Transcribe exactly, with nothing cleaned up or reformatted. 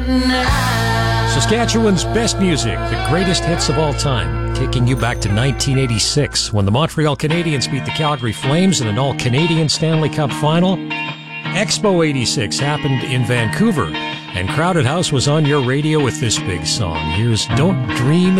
Saskatchewan's best music, the greatest hits of all time, taking you back to nineteen eighty-six when the Montreal Canadiens beat the Calgary Flames in an all-Canadian Stanley Cup final. Expo eighty-six happened in Vancouver, and Crowded House was on your radio with this big song. Here's Don't Dream